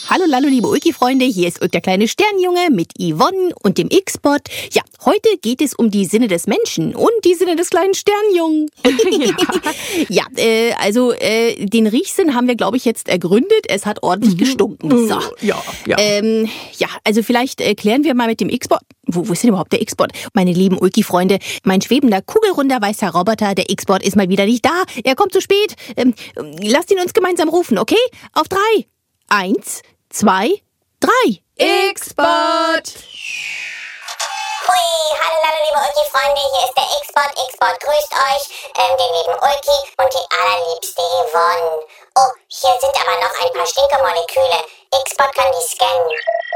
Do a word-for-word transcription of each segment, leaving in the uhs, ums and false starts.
Hallo, hallo, liebe Ulki-Freunde, hier ist Ulk, der kleine Sternjunge mit Yvonne und dem X-Bot. Ja, heute geht es um die Sinne des Menschen und die Sinne des kleinen Sternjungen. Ja, ja äh, also äh, den Riechsinn haben wir, glaube ich, jetzt ergründet. Es hat ordentlich gestunken. So. Ja, ja. Ähm, ja, also vielleicht äh, klären wir mal mit dem X-Bot. Wo, wo ist denn überhaupt der X-Bot? Meine lieben Ulki-Freunde, mein schwebender, kugelrunder, weißer Roboter, der X-Bot ist mal wieder nicht da. Er kommt zu spät. Ähm, lasst ihn uns gemeinsam rufen, okay? Auf drei. Eins, zwei, drei. X-Bot! Hui, hallo, hallo, liebe Ulki-Freunde, hier ist der X-Bot. X-Bot grüßt euch, ähm, den lieben Ulki und die allerliebste Yvonne. Oh, hier sind aber noch ein paar Stinkemoleküle. X-Bot kann die scannen.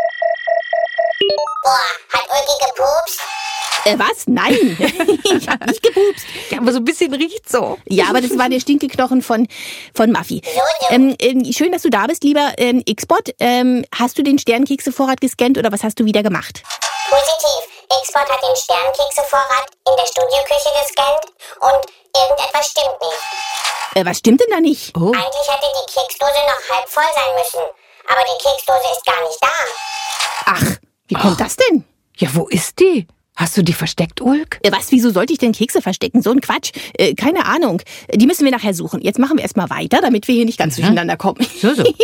Boah, hat Ulki gepupst? Äh, was? Nein, ich hab nicht gepupst. Ja, aber so ein bisschen riecht so. Ja, aber das war der Stinkeknochen von, von Muffy. So, so. Ähm, ähm, schön, dass du da bist, lieber ähm, X-Bot. Ähm, hast du den Sternkeksevorrat gescannt oder was hast du wieder gemacht? Positiv. X-Bot hat den Sternkeksevorrat in der Studioküche gescannt und irgendetwas stimmt nicht. Äh, was stimmt denn da nicht? Oh. Eigentlich hätte die Keksdose noch halb voll sein müssen. Aber die Keksdose ist gar nicht da. Ach, wie kommt Ach. das denn? Ja, wo ist die? Hast du die versteckt, Ulk? Äh, was, wieso sollte ich denn Kekse verstecken? So ein Quatsch. Äh, keine Ahnung. Die müssen wir nachher suchen. Jetzt machen wir erstmal weiter, damit wir hier nicht ganz Mhm. durcheinander kommen. So, so.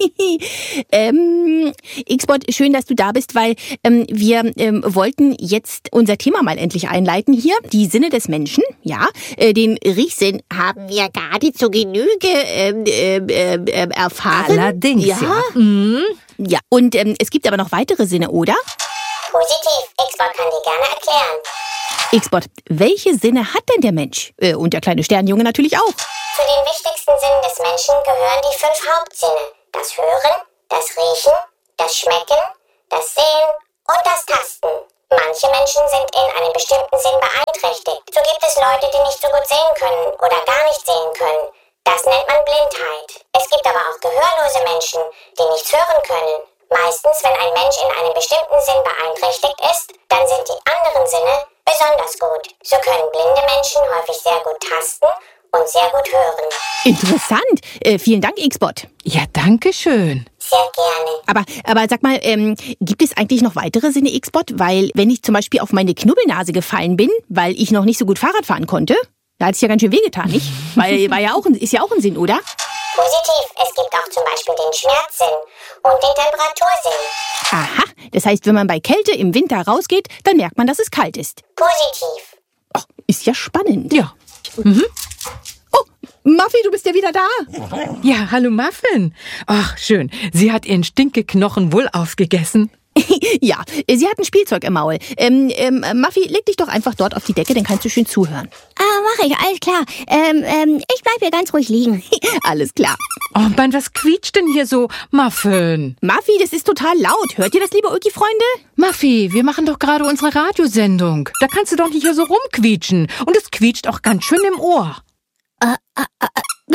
ähm, X-Bot, schön, dass du da bist, weil ähm, wir ähm, wollten jetzt unser Thema mal endlich einleiten hier. Die Sinne des Menschen, ja. Äh, den Riechsinn haben wir gerade zu Genüge ähm, ähm, ähm, ähm, erfahren. Allerdings, ja. ja. Mhm. Ja, und ähm, es gibt aber noch weitere Sinne, oder? Positiv. X-Bot kann die gerne erklären. X-Bot, welche Sinne hat denn der Mensch? Äh, und der kleine Sternjunge natürlich auch. Zu den wichtigsten Sinnen des Menschen gehören die fünf Hauptsinne. Das Hören, das Riechen, das Schmecken, das Sehen und das Tasten. Manche Menschen sind in einem bestimmten Sinn beeinträchtigt. So gibt es Leute, die nicht so gut sehen können oder gar nicht sehen können. Das nennt man Blindheit. Es gibt aber auch gehörlose Menschen, die nichts hören können. Meistens, wenn ein Mensch in einem bestimmten Sinn beeinträchtigt ist, dann sind die anderen Sinne besonders gut. So können blinde Menschen häufig sehr gut tasten und sehr gut hören. Interessant. Äh, vielen Dank, X-Bot. Ja, danke schön. Sehr gerne. Aber, aber sag mal, ähm, gibt es eigentlich noch weitere Sinne, X-Bot? Weil, wenn ich zum Beispiel auf meine Knubbelnase gefallen bin, weil ich noch nicht so gut Fahrrad fahren konnte, da hat es ja ganz schön wehgetan, nicht? Weil, war ja auch ein, ist ja auch ein Sinn, oder? Positiv. Es gibt auch zum Beispiel den Schmerzsinn und den Temperatursinn. Aha, das heißt, wenn man bei Kälte im Winter rausgeht, dann merkt man, dass es kalt ist. Positiv. Oh, ist ja spannend. Ja. Mhm. Oh, Muffy, du bist ja wieder da. Ja, hallo Muffin. Ach, schön. Sie hat ihren Stinkeknochen wohl aufgegessen. Ja, sie hat ein Spielzeug im Maul. Ähm, ähm, Muffy, leg dich doch einfach dort auf die Decke, dann kannst du schön zuhören. Ah, mache ich, alles klar. Ähm, ähm, ich bleib hier ganz ruhig liegen. Alles klar. Oh Mann, was quietscht denn hier so, Muffin? Muffy, das ist total laut. Hört ihr das, liebe Ulki-Freunde? Muffy, wir machen doch gerade unsere Radiosendung. Da kannst du doch nicht hier so rumquietschen. Und es quietscht auch ganz schön im Ohr. Äh, äh,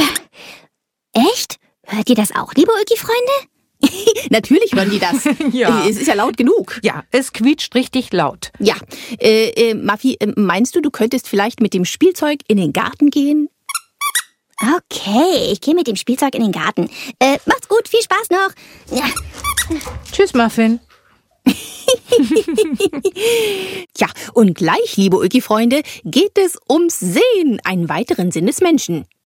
äh, echt? Hört ihr das auch, liebe Ulki-Freunde? Natürlich hören die das. Ja. Es ist ja laut genug. Ja, es quietscht richtig laut. Ja, äh, äh, Muffy, äh, meinst du, du könntest vielleicht mit dem Spielzeug in den Garten gehen? Okay, ich gehe mit dem Spielzeug in den Garten. Äh, macht's gut, viel Spaß noch. Ja. Tschüss, Muffin. Ja, und gleich, liebe Ulki-Freunde, geht es ums Sehen, einen weiteren Sinn des Menschen.